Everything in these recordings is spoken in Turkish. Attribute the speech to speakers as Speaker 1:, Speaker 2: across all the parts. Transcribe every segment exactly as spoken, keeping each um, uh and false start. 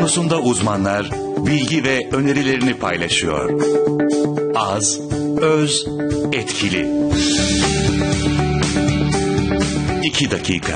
Speaker 1: konusunda uzmanlar bilgi ve önerilerini paylaşıyor. Az, öz, etkili. İki dakika.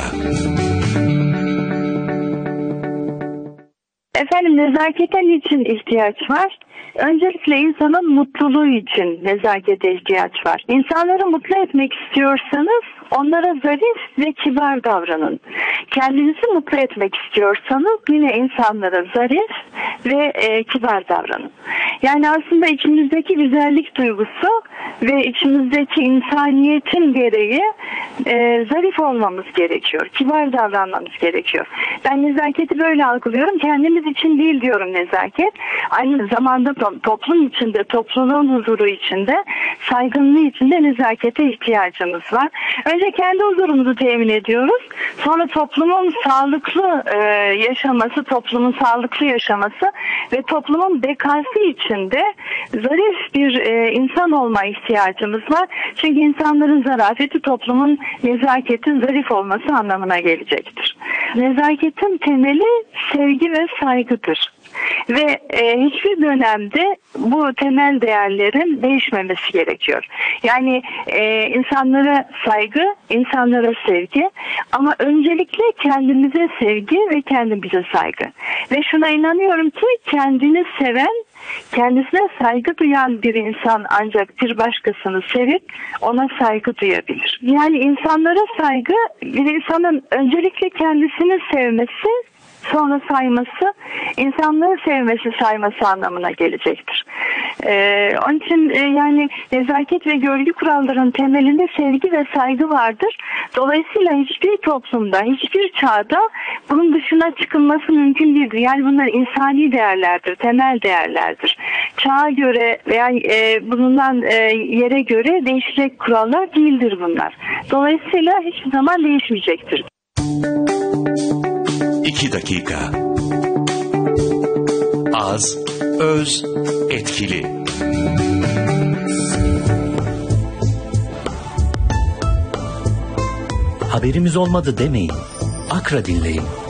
Speaker 2: Efendim, nezakete niçin ihtiyaç var? Öncelikle insanın mutluluğu için nezakete ihtiyaç var. İnsanları mutlu etmek istiyorsanız onlara zarif ve kibar davranın. Kendinizi mutlu etmek istiyorsanız yine insanlara zarif ve e, kibar davranın. Yani aslında içimizdeki güzellik duygusu ve içimizdeki insaniyetin gereği e, zarif olmamız gerekiyor. Kibar davranmamız gerekiyor. Ben nezaketi böyle algılıyorum. Kendimiz için değil diyorum nezaket. Aynı zamanda toplum içinde, toplumun huzuru içinde, saygınlığı içinde nezakete ihtiyacımız var. Önce kendi huzurumuzu temin ediyoruz. Sonra toplumun sağlıklı e, yaşaması, toplumun sağlıklı yaşaması ve toplumun bekası içinde zarif bir e, insan olma ihtiyacımız var. Çünkü insanların zarafeti toplumun nezaketin zarif olması anlamına gelecektir. Nezaketin temeli sevgi ve saygıdır. Ve e, hiçbir dönemde bu temel değerlerin değişmemesi gerekiyor. Yani e, insanlara saygı, insanlara sevgi, ama öncelikle kendimize sevgi ve kendimize saygı. Ve şuna inanıyorum ki kendini seven, kendisine saygı duyan bir insan ancak bir başkasını sevip ona saygı duyabilir. Yani insanlara saygı, bir insanın öncelikle kendisini sevmesi, sonra sayması, insanları sevmesi, sayması anlamına gelecektir. Ee, onun için e, yani nezaket ve görgü kurallarının temelinde sevgi ve saygı vardır. Dolayısıyla hiçbir toplumda, hiçbir çağda bunun dışına çıkılması mümkün değildir. Yani bunlar insani değerlerdir, temel değerlerdir. Çağa göre veya e, bulunan e, yere göre değişecek kurallar değildir bunlar. Dolayısıyla hiçbir zaman değişmeyecektir.
Speaker 1: İki dakika. Az, öz, etkili.
Speaker 3: Haberimiz olmadı demeyin. Akra dinleyin.